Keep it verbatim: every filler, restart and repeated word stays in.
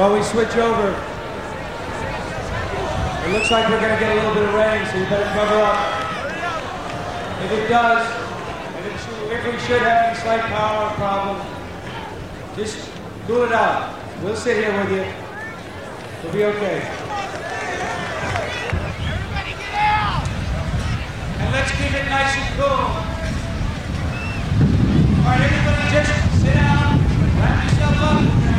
while we switch over. It looks like we're going to get a little bit of rain, so you better cover up. If it does, if, it should, if we should have any slight power problem, just cool it out. We'll sit here with you. We'll be okay. Everybody get out! And let's keep it nice and cool. All right, everybody just sit down, wrap yourself up.